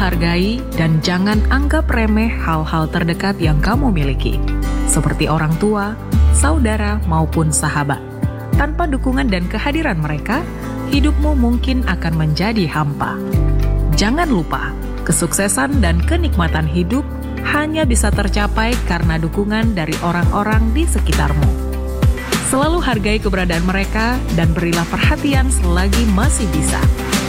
hargai dan jangan anggap remeh hal-hal terdekat yang kamu miliki, seperti orang tua, saudara, maupun sahabat. Tanpa dukungan dan kehadiran mereka, hidupmu mungkin akan menjadi hampa. Jangan lupa, kesuksesan dan kenikmatan hidup hanya bisa tercapai karena dukungan dari orang-orang di sekitarmu. Selalu hargai keberadaan mereka dan berilah perhatian selagi masih bisa.